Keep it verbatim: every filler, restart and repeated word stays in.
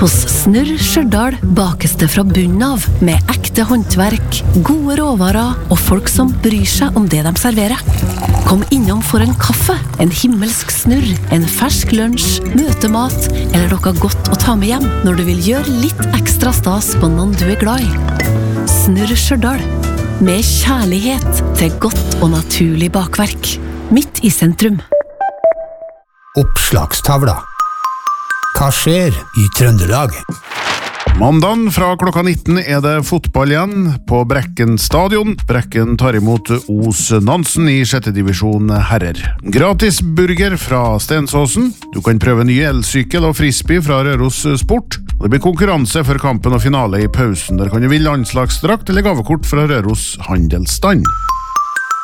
Hos Snurr Stjørdal bakes det fra bunnen av, med ekte håndverk, gode råvarer og folk som bryr seg om det de serverer. Kom innom for en kaffe, en himmelsk snurr, en fersk lunsj, møtemat eller noe godt å ta med hjem når du vil gjøre litt ekstra stas på noen du er glad i. Snurr Stjørdal, med kjærlighet til godt og naturlig bakverk. Midt i sentrum. Oppslagstavla. Hva skjer i Trøndelag? Mandagen fra klokka nitten er det fotball igjen på Brekken stadion. Brekken tar imot Os Nansen i sjette divisjon herrer. Gratis burger fra Stensåsen. Du kan prøve ny elsykkel og frisbee fra Røros Sport. Det blir konkurranse for kampen og finale i pausen. Der kan du vinne landslagsdrakt eller gavekort fra Røros Handelsstand.